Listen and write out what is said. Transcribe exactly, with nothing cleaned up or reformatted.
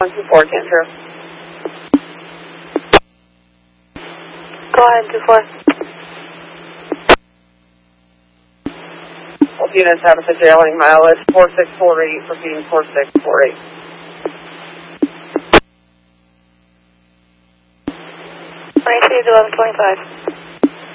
one two four, can't hear. Go ahead, two four. Both units have a jailing mileage four six four eight, repeating four six four eight. twenty-two, eleven twenty-five.